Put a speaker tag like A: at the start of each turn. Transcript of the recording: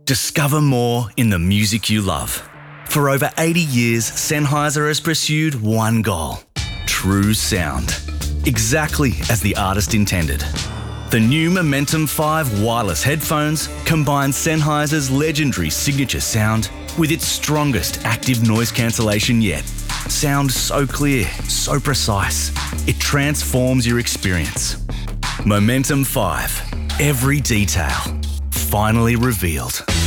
A: Discover more in the music you love. For over 80 years, Sennheiser has pursued one goal: true sound. Exactly as the artist intended. The new Momentum 5 wireless headphones combine Sennheiser's legendary signature sound with its strongest active noise cancellation yet. Sound so clear, so precise, it transforms your experience. Momentum 5. Every detail finally revealed.